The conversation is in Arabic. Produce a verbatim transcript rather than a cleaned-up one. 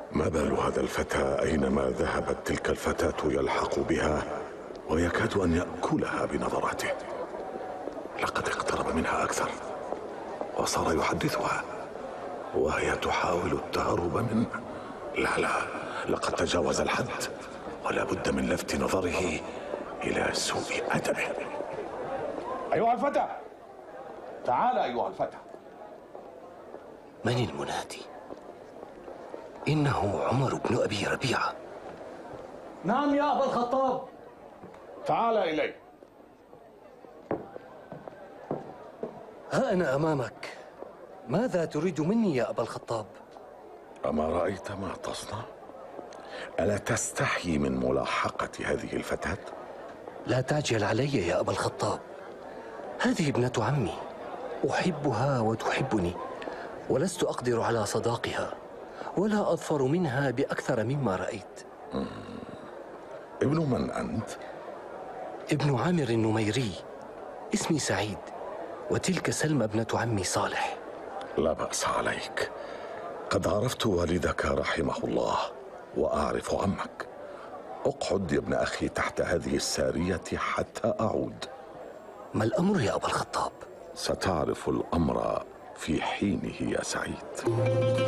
ما بال هذا الفتى؟ أينما ذهبت تلك الفتاة يلحق بها ويكاد أن يأكلها بنظراته. لقد اقترب منها أكثر وصار يحدثها وهي تحاول التهرب منه. لا لا، لقد تجاوز الحد ولا بد من لفت نظره إلى سوء أدبه. أيها الفتى، تعال أيها الفتى. من المنادي؟ إنه عمر بن أبي ربيعة. نعم يا أبا الخطاب. تعال إلي. ها أنا أمامك، ماذا تريد مني يا أبا الخطاب؟ أما رأيت ما تصنع؟ ألا تستحي من ملاحقة هذه الفتاة؟ لا تعجل علي يا أبا الخطاب، هذه ابنة عمي، أحبها وتحبني، ولست أقدر على صداقها ولا أظفر منها بأكثر مما رأيت. ابن من أنت؟ ابن عامر النميري، اسمي سعيد، وتلك سلمى ابنة عمي صالح. لا بأس عليك، قد عرفت والدك رحمه الله وأعرف عمك. اقعد يا ابن أخي تحت هذه السارية حتى أعود. ما الأمر يا أبا الخطاب؟ ستعرف الأمر في حينه يا سعيد.